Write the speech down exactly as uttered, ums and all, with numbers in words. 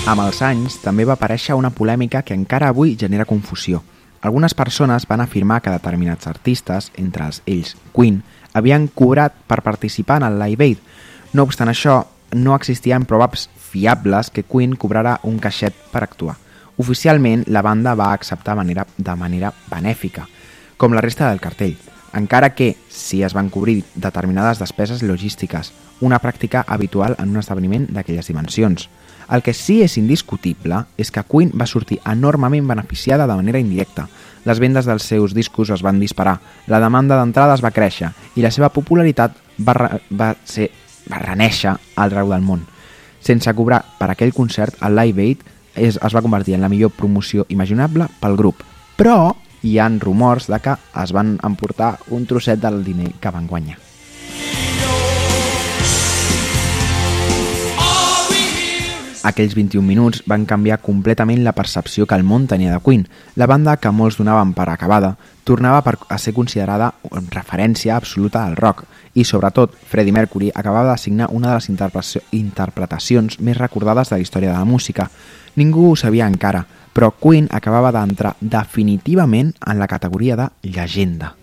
Amb els anys, també va aparèixer una polèmica que encara avui genera confusió. Algunes persones van afirmar que determinats artistes, entre ells Queen, havien cobrat per participar en el Live Aid. No obstant això, no existien proves fiables que Queen cobrara un caixet per actuar. Oficialment, la banda va acceptar manera, de manera benèfica, com la resta del cartell, encara que sí es van cobrir determinades despeses logístiques, una pràctica habitual en un esdeveniment d'aquelles dimensions. El que sí és indiscutible és que Queen va sortir enormement beneficiada de manera indirecta. Les vendes dels seus discos es van disparar, la demanda d'entrades va créixer i la seva popularitat va, re, va, ser, va reneixer arreu del món. Sense cobrar per aquell concert, el Live Aid es, es va convertir en la millor promoció imaginable pel grup. Però hi ha rumors de que es van emportar un trosset del diner que van guanyar. Aquells vint-i-un minuts van canviar completament la percepció que el món tenia de Queen. La banda, que molts donaven per acabada, tornava a ser considerada una referència absoluta al rock i, sobretot, Freddie Mercury acabava de signar una de les interpretacions més recordades de la història de la música. Ningú ho sabia encara, però Queen acabava d'entrar definitivament en la categoria de llegenda.